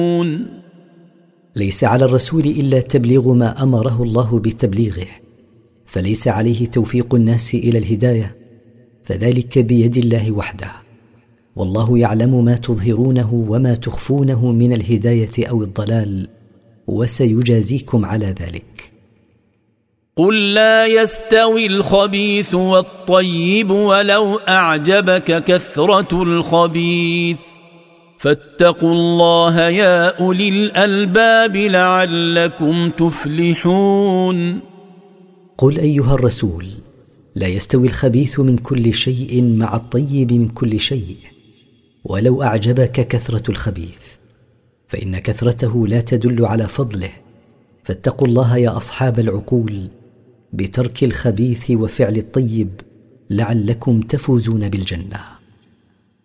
ليس على الرسول إلا تبليغ ما أمره الله بتبليغه، فليس عليه توفيق الناس إلى الهداية، فذلك بيد الله وحده، والله يعلم ما تظهرونه وما تخفونه من الهداية أو الضلال، وسيجازيكم على ذلك. قل لا يستوي الخبيث والطيب ولو أعجبك كثرة الخبيث، فاتقوا الله يا أولي الألباب لعلكم تفلحون. قل أيها الرسول: لا يستوي الخبيث من كل شيء مع الطيب من كل شيء، ولو أعجبك كثرة الخبيث، فإن كثرته لا تدل على فضله، فاتقوا الله يا أصحاب العقول بترك الخبيث وفعل الطيب لعلكم تفوزون بالجنة.